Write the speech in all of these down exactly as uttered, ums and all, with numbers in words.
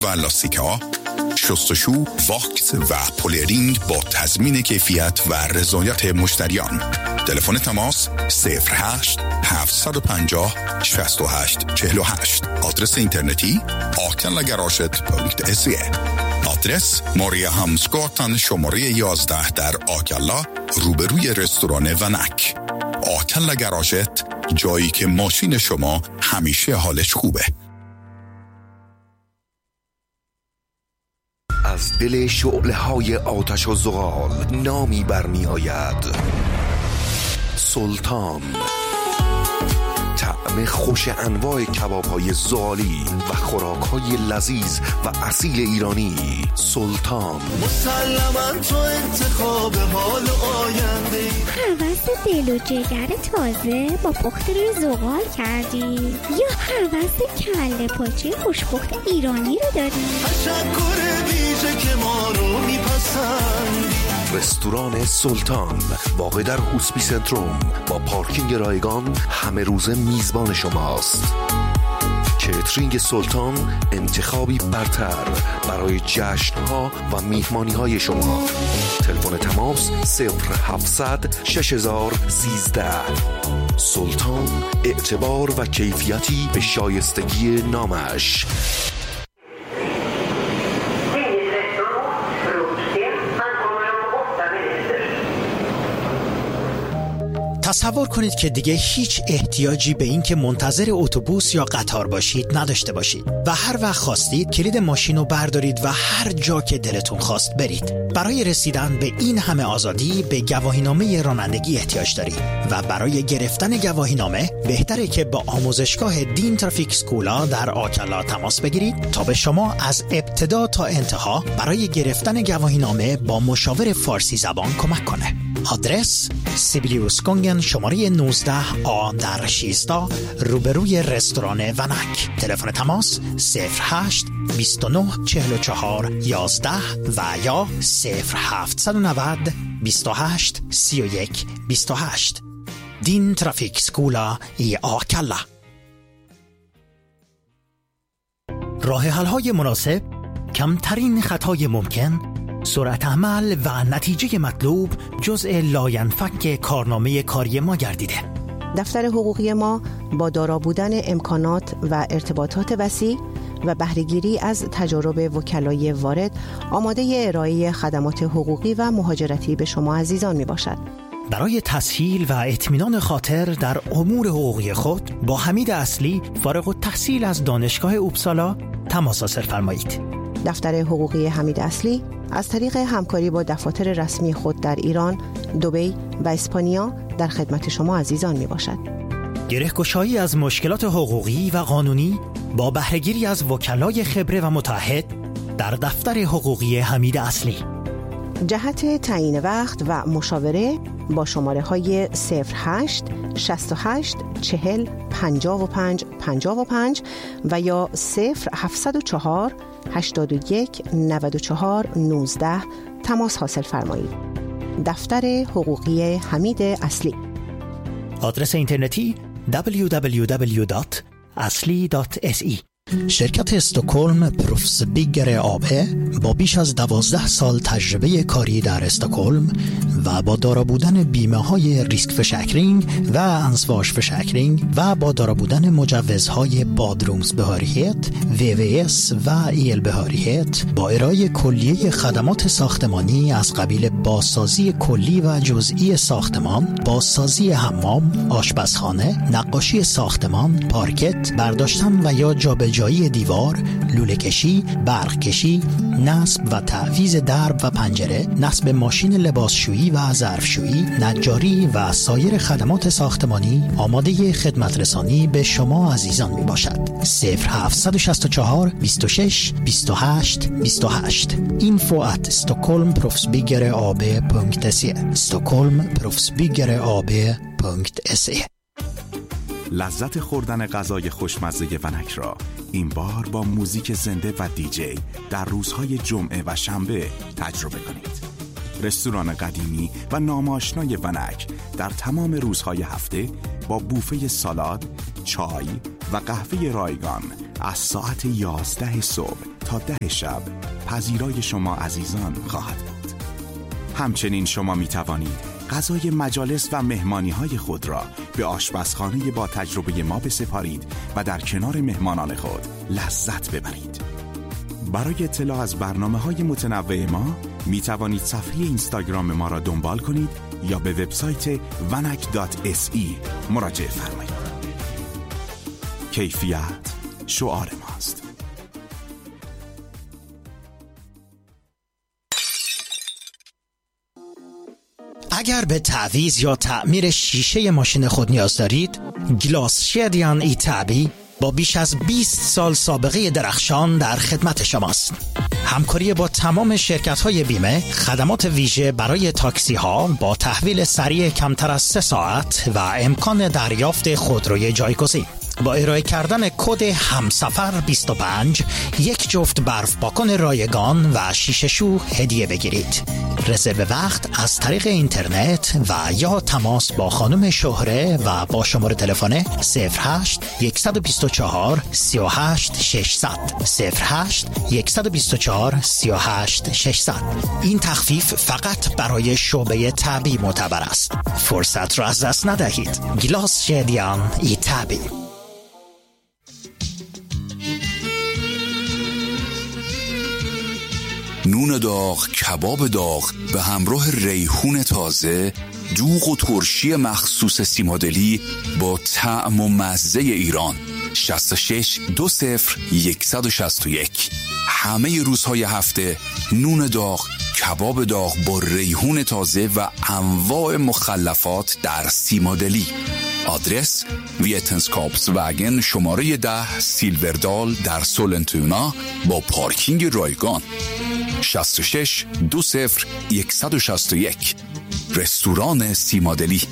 و لاستیک‌ها، شستشو، واکس و پولرینگ با تضمین کیفیت و رضایت مشتریان. تلفن تماس صفر هشت هفت پنج صفر شش هشت چهل و هشت. آدرس اینترنتی آکلا گراشت پونکت سی. آدرس ماریا همسگاتن شماره یازده در آکلا روبروی رستوران ونک. آکلا گراشت، جایی که ماشین شما همیشه حالش خوبه. از دل شعله های آتش و زغال نامی برمی آید: سلطان. طعم خوش انواع کباب های زغالی و خوراک های لذیذ و اصیل ایرانی. سلطان. مسلماً تو انتخاب حال آینده، هوس دل و جگر تازه با پخت روی زغال کردی یا هوس کله پاچه خوشپخت ایرانی رو داری؟ تشکر ویژه که ما رو میپسندی. رستوران سلطان واقع در هوسپی سنتروم با پارکینگ رایگان همه روزه میزبان شماست. کیترینگ سلطان انتخابی برتر برای جشن‌ها و میهمانی‌های شما. تلفن تماس صفر هفتصد شش هزار سیزده. سلطان، اعتبار و کیفیتی به شایستگی نامش. تصور کنید که دیگه هیچ احتیاجی به این که منتظر اتوبوس یا قطار باشید نداشته باشید و هر وقت خواستید کلید ماشین رو بردارید و هر جا که دلتون خواست برید. برای رسیدن به این همه آزادی به گواهینامه رانندگی احتیاج دارید و برای گرفتن گواهینامه بهتره که با آموزشگاه دین ترافیک سکولا در آکلا تماس بگیرید تا به شما از ابتدا تا انتها برای گرفتن گواهینامه با مشاور فارسی زبان کمک کنه. آدرس سیبیلیوس گونگن شماره نوزده آ در شیستا روبروی رستوران ونک. تلفن تماس صفر هشت بیست و نه چهل و چهار یازده و یا صفر هفتصد و نود بیست و هشت سی و یک بیست و هشت. دین ترافیک سکولا ای آکلا. راه حل‌های مناسب، کمترین خطای ممکن، سرعت عمل و نتیجه مطلوب جزء لاینفک کارنامه کاری ما گردیده. دفتر حقوقی ما با دارا بودن امکانات و ارتباطات وسیع و بهره‌گیری از تجارب وکلای وارد آماده ارائه خدمات حقوقی و مهاجرتی به شما عزیزان می باشد. برای تسهیل و اطمینان خاطر در امور حقوقی خود با حمید اصلی فارغ التحصیل از دانشگاه اوبسالا تماس حاصل فرمایید. دفتر حقوقی حمید اصلی از طریق همکاری با دفاتر رسمی خود در ایران، دبی و اسپانیا در خدمت شما عزیزان می باشد. گره‌گشایی از مشکلات حقوقی و قانونی با بهره‌گیری از وکلای خبره و متعهد در دفتر حقوقی حمید اصلی. جهت تعیین وقت و مشاوره با شماره های صفر هشت شصت و هشت چهل پنجاه و پنج پنجاه و پنج و یا صفر هفتصد و چهار هشتاد و یک نود و چهار نوزده تماس حاصل فرمایید. دفتر حقوقی حمید اصلی. آدرس اینترنتی دبلیو دبلیو دبلیو دات اصلی دات اس ای. شرکت استکهلم پروفسبیگر آبه با بیش از دوازده سال تجربه کاری در استکهلم و با دارا بودن بیمه های ریسک فشکرینگ و انسواش فشکرینگ و با دارا بودن مجوزهای بادرومز بهاریت، وی وی اس و ایل بهاریت با ارائه کلیه خدمات ساختمانی از قبیل بازسازی کلی و جزئی ساختمان، بازسازی حمام، آشپزخانه، نقاشی ساختمان، پارکت، برداشتن و یا جابجایی جایی دیوار، لوله کشی، برق کشی، نصب و تعویض درب و پنجره، نصب ماشین لباسشویی و ظرفشویی، نجاری و سایر خدمات ساختمانی آماده خدمت رسانی به شما عزیزان می باشد. صفر هفتصد و شصت و چهار بیست و شش بیست و هشت بیست و هشت info at stockholmproffsbyggereab.se stockholmproffsbyggereab.se. لذت خوردن غذای خوشمزه ونک را این بار با موزیک زنده و دیجی در روزهای جمعه و شنبه تجربه کنید. رستوران قدیمی و ناماشنای ونک در تمام روزهای هفته با بوفه سالاد، چای و قهوه رایگان از ساعت یازده صبح تا ده شب پذیرای شما عزیزان خواهد بود. همچنین شما می توانید غذای مجالس و مهمانی‌های خود را به آشپزخانه با تجربه ما بسپارید و در کنار مهمانان خود لذت ببرید. برای اطلاع از برنامه‌های متنوع ما می توانید صفحه اینستاگرام ما را دنبال کنید یا به وبسایت ونک دات اس ای مراجعه فرمایید. کیفیت شعار ماست. اگر به تعویض یا تعمیر شیشه ماشین خود نیاز دارید، گلاسشدیان ایتابی با بیش از بیست سال سابقه درخشان در خدمت شماست. همکاری با تمام شرکت‌های بیمه، خدمات ویژه برای تاکسی‌ها با تحویل سریع کمتر از سه ساعت و امکان دریافت خودروی جایگزین. با ارائه کردن کد همسفر بیست و پنج یک جفت برف پاکن رایگان و شیشه شو هدیه بگیرید. رزرو وقت از طریق اینترنت و یا تماس با خانم شهره و با شماره تلفن صفر هشت یک دو چهار سه هشت شش صفر صفر صفر هشت یک دو چهار سه هشت شش صفر. این تخفیف فقط برای شعبه تبی معتبر است. فرصت را از دست ندهید. گلاسشدیان ایتابی. نون داغ، کباب داغ به همراه ریحون تازه، دوغ و ترشی مخصوص سیمادلی با طعم و مزه ایران. شصت و شش دو صفر یک شش یک. همه روزهای هفته نون داغ، کباب داغ با ریحون تازه و انواع مخلفات در سیمادلی. آدرس ویتنسکاپس وگن شماره ده سیلوردال در سولنتونا با پارکینگ رایگان. شصت و شش دو صفر یک شش یک. رستوران سیمادلی.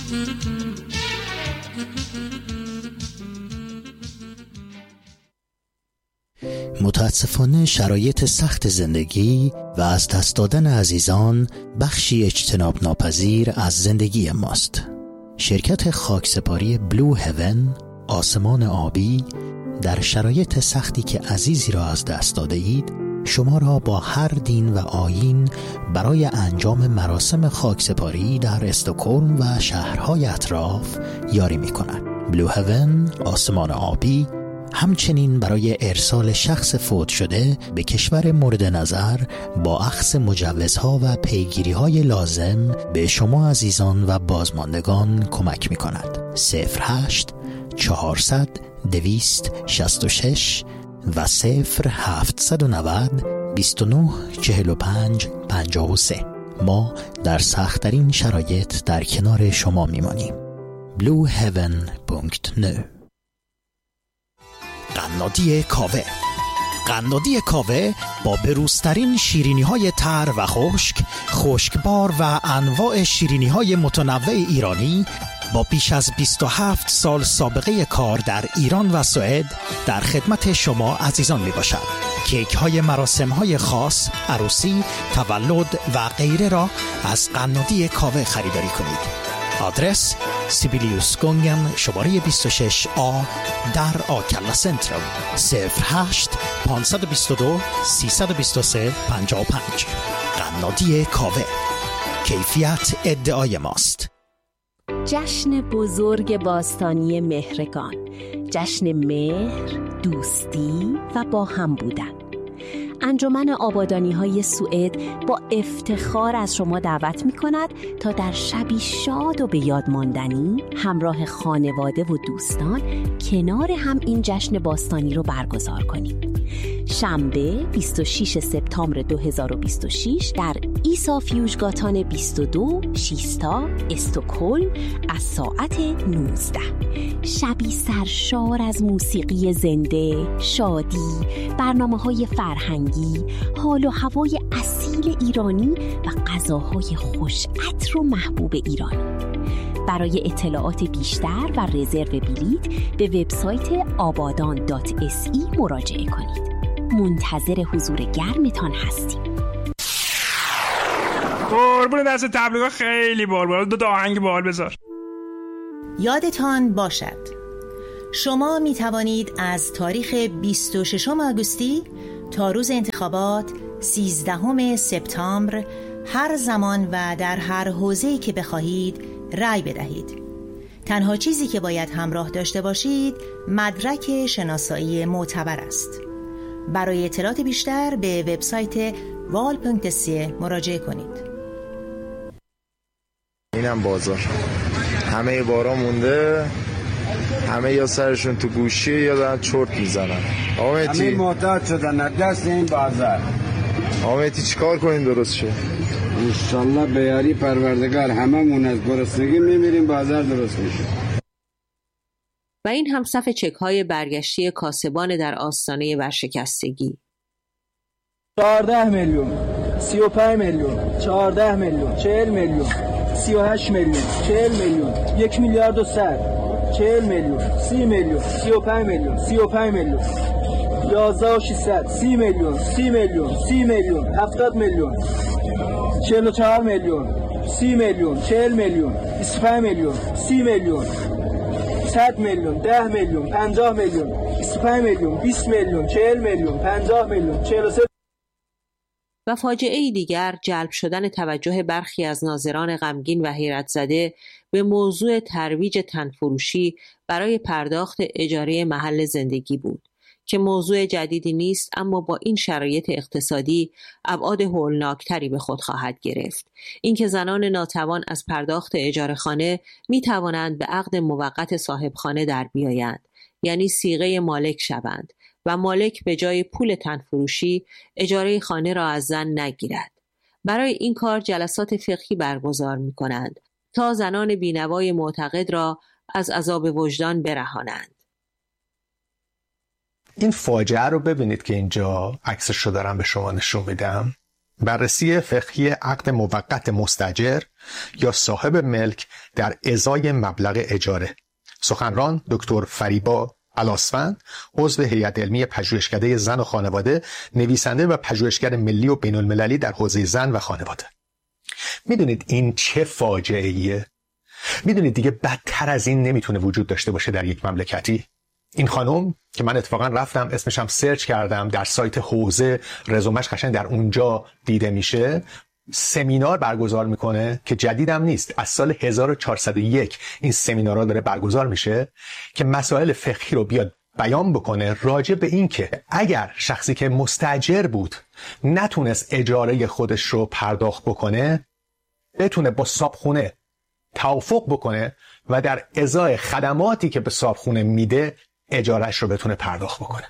متاسفانه شرایط سخت زندگی و از دست دادن عزیزان بخشی اجتناب ناپذیر از زندگی ماست. شرکت خاکسپاری بلو هیون، آسمان آبی، در شرایط سختی که عزیزی را از دست داده اید، شما را با هر دین و آیین برای انجام مراسم خاکسپاری در استکهلم و شهرهای اطراف یاری می کند. بلو هیون، آسمان آبی، همچنین برای ارسال شخص فوت شده به کشور مورد نظر با اخذ مجوزها و پیگیری‌های لازم به شما عزیزان و بازماندگان کمک می‌کند. صفر هشت چهارصد دویست شصت و شش و صفر هفتصد و نود بیست و نه چهل و پنج پنجاه و سه. ما در سخت‌ترین شرایط در کنار شما می‌مانیم. بلو هیون دات نت. قنادی کاوه. قنادی کاوه با بروزترین شیرینی‌های تر و خشک، خشکبار و انواع شیرینی‌های متنوع ایرانی با بیش از بیست و هفت سال سابقه کار در ایران و سوئد در خدمت شما عزیزان میباشد. کیک های مراسم های خاص، عروسی، تولد و غیره را از قنادی کاوه خریداری کنید. آدرس سیبیلیوس گونگن شماره بیست و شش آ در آکلا سنترال. صفر هشت پانصد و بیست و دو سیصد و بیست و سه پنجاه و پنج. قنادی کاوه، کیفیت ادعای ماست. جشن بزرگ باستانی مهرگان، جشن مهر، دوستی و با هم بودن. انجمن آبادانی‌های سوئد با افتخار از شما دعوت می‌کند تا در شبی شاد و به یاد ماندنی همراه خانواده و دوستان کنار هم این جشن باستانی رو برگزار کنید. شنبه بیست و شش سپتامبر دو هزار و بیست و شش در ایسا فیوژگاتان بیست و دو شیستا استکهلم از ساعت نوزده. شبی سرشار از موسیقی زنده، شادی، برنامه‌های فرهنگی، حال و هوای اصیل ایرانی و غذاهای خوش عطر و محبوب ایرانی. برای اطلاعات بیشتر و رزرو بلیط به وبسایت آبادان دات اس ای مراجعه کنید. منتظر حضور گرمتان هستیم. قربون دست تبلیغات خیلی بال بال. دو تا آهنگ بال بذار. یادتان باشد شما می توانید از تاریخ بیست و ششم آگوستی تا روز انتخابات سیزدهم سپتامبر هر زمان و در هر حوزه‌ای که بخواهید رأی بدهید. تنها چیزی که باید همراه داشته باشید مدرک شناسایی معتبر است. برای اطلاعات بیشتر به وبسایت وال پونکت سی مراجعه کنید. اینم بازار، همه بارا مونده، همه یا سرشون تو گوشی یا دارن چرت میزنن. آقا مهدی همه محتاج شدن از دست این بازار. آقا مهدی چیکار کنیم درست شه؟ انشالله به یاری پروردگار هممون از گرسنگی میمیریم، بازار درست میشه. و این هم صف چک‌های برگشتی کاسبان در آستانه ورشکستگی. چهارده میلیون، سی و پنج میلیون، چهارده میلیون، چهل میلیون، سی و هشت میلیون، چهل میلیون، یک میلیارد و صد، چهل میلیون، سی میلیون، سی و پنج میلیون، سی و پنج میلیون، یازده و ششصد، سی میلیون، سی میلیون، سی میلیون، هفتاد میلیون، چهل و چهار میلیون، سی میلیون، چهل میلیون، بیست و پنج میلیون، سی میلیون، صد میلیون، ده میلیون، پنجاه میلیون، بیست و پنج میلیون، بیست میلیون، چهل میلیون، پنجاه میلیون، چهل و سه. و فاجعه دیگر جلب شدن توجه برخی از ناظران غمگین و حیرت زده به موضوع ترویج تنفروشی برای پرداخت اجاره محل زندگی بود که موضوع جدیدی نیست، اما با این شرایط اقتصادی ابعاد هولناکتری به خود خواهد گرفت. اینکه زنان ناتوان از پرداخت اجاره خانه می توانند به عقد موقت صاحب خانه در بیایند، یعنی صیغه مالک شوند و مالک به جای پول تنفروشی اجاره خانه را از زن نگیرد. برای این کار جلسات فقهی برگزار می کنند تا زنان بینوای معتقد را از عذاب وجدان برهانند. این فاجعه رو ببینید که اینجا عکسش رو دارم به شما نشون میدم. بررسی فقهی عقد موقت مستاجر یا صاحب ملک در ازای مبلغ اجاره. سخنران دکتر فریبا الاسفند، عضو هیئت علمی پژوهشکده زن و خانواده، نویسنده و پژوهشگر ملی و بین المللی در حوزه زن و خانواده. میدونید این چه فاجعه ایه؟ میدونید دیگه بدتر از این نمیتونه وجود داشته باشه در یک مملکتی. این خانم که من اتفاقا رفتم اسمشم سرچ کردم در سایت حوزه، رزومش قشنگ در اونجا دیده میشه، سمینار برگزار میکنه که جدیدم نیست، از سال هزار و چهارصد و یک این سمینارها داره برگزار میشه که مسائل فقهی رو بیاد بیان بکنه راجع به این که اگر شخصی که مستاجر بود نتونست اجاره خودش رو پرداخت بکنه، بتونه با صاحبخونه توافق بکنه و در ازای خدماتی که به صاحبخونه میده اجارهش رو بتونه پرداخت بکنه.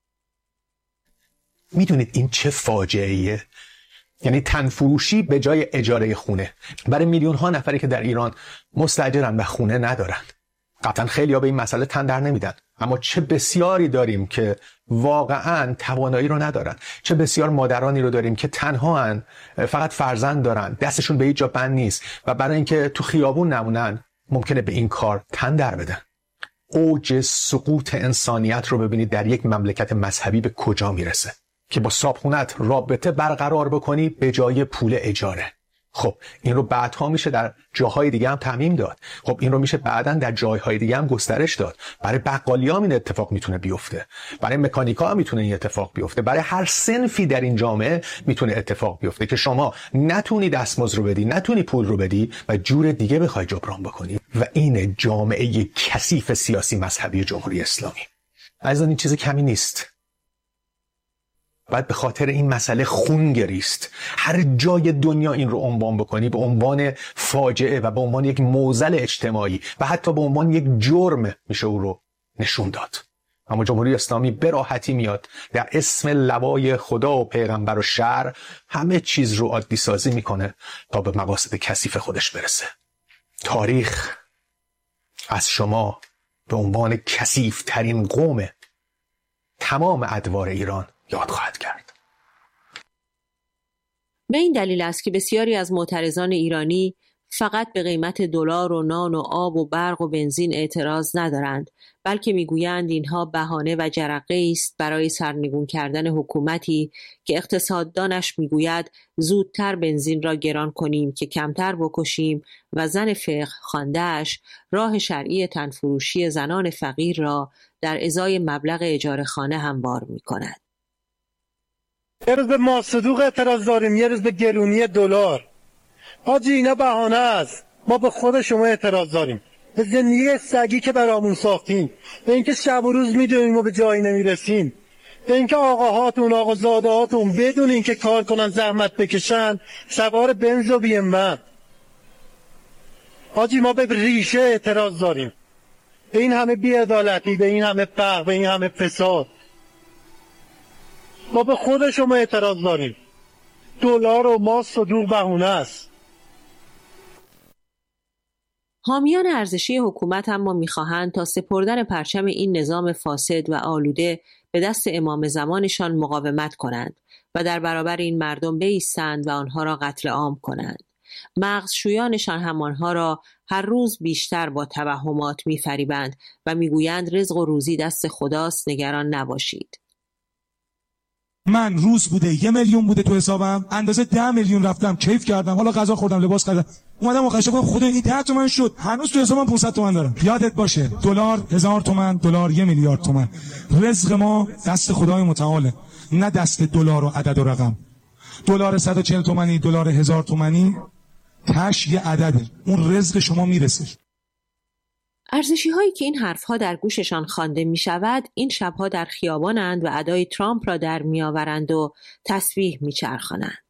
میدونید این چه فاجعه ایه؟ یعنی تنفروشی به جای اجاره خونه برای میلیون ها نفری که در ایران مستاجرن و خونه ندارن. قطعا خیلی ها به این مسئله تن در نمیدن، اما چه بسیاری داریم که واقعا توانایی رو ندارن، چه بسیار مادرانی رو داریم که تنها هن، فقط فرزند دارن، دستشون به هیچ جا بند نیست و برای اینکه تو خیابون نمونن ممکنه به این کار تن در بدن. اوج سقوط انسانیت رو ببینید در یک مملکت مذهبی به کجا میرسه که با صاحبخونت رابطه برقرار بکنی به جای پول اجاره. خب این رو بعدها میشه در جاهای دیگه هم تعمیم داد. خب این رو میشه بعداً در جایهای دیگه هم گسترش داد. برای بقالی‌ها این اتفاق میتونه بیفته، برای مکانیکا هم میتونه این اتفاق بیفته، برای هر صنفی در این جامعه میتونه اتفاق بیفته که شما نتونی دستمزد رو بدی، نتونی پول رو بدی و جور دیگه بخوای جبران بکنی. و این جامعه کثیف سیاسی مذهبی جمهوری اسلامی. عزیزان این چیز کمی نیست. باید به خاطر این مسئله خون گریست. هر جای دنیا این رو عنوان بکنی به عنوان فاجعه و به عنوان یک معضل اجتماعی و حتی به عنوان یک جرم میشه او رو نشون داد. اما جمهوری اسلامی به راحتی میاد در اسم لوای خدا و پیغمبر و شرع همه چیز رو عادی سازی میکنه تا به مقاصد کثیف خودش برسه. تاریخ از شما به عنوان کثیف ترین قوم تمام ادوار ایران یاد خواهد کرد. به این دلیل است که بسیاری از معترضان ایرانی فقط به قیمت دلار و نان و آب و برق و بنزین اعتراض ندارند، بلکه میگویند اینها بهانه و جرقه است برای سرنگون کردن حکومتی که اقتصاددانش میگوید زودتر بنزین را گران کنیم که کمتر بکشیم و زن فقه خوانده‌اش راه شرعی تنفروشی زنان فقیر را در ازای مبلغ اجاره خانه هموار می‌کند. یه روز به ماصدوق اعتراض داریم، یه روز به گرونی دلار. حاجی اینا بهانه است. ما به خود شما اعتراض داریم، به زندگی سگی که برامون ساختیم، به اینکه شب و روز میدونیم و به جایی نمیرسیم، به اینکه آقاهاتون آقازادهاتون بدون اینکه کار کنن زحمت بکشن سوار بنز و بی ام و. حاجی ما به ریشه اعتراض داریم، به این همه بی‌عدالتی، به این همه فقر، به این همه فساد. ما به خود شما اعتراض داریم. دلار و ماست و دروغ بهونه است. حامیان ارزشی حکومت اما می‌خواهند تا سپردن پرچم این نظام فاسد و آلوده به دست امام زمانشان مقاومت کنند و در برابر این مردم بایستند و آنها را قتل عام کنند. مغزشویانشان هم آنها را هر روز بیشتر با توهمات می‌فریبند و می‌گویند رزق و روزی دست خداست، نگران نباشید. من روز بوده یه میلیون بوده تو حسابم، اندازه ده میلیون رفتم کیف کردم، حالا غذا خوردم، لباس خریدم، اومدم مقایسه کنم خدا این ده تومن شد، هنوز تو حسابم پانصد تومن دارم. یادت باشه دلار هزار تومن، دلار یک میلیارد تومن. رزق ما دست خدای متعاله، نه دست دلار و عدد و رقم. دلار صد و چهل تومانی، دلار هزار تومانی، تاش یه عدده، اون رزق شما میرسه. ارزشی هایی که این حرفها در گوششان خوانده می شود این شبها در خیابانند و ادای ترامپ را در می آورند و تسبیح می چرخانند.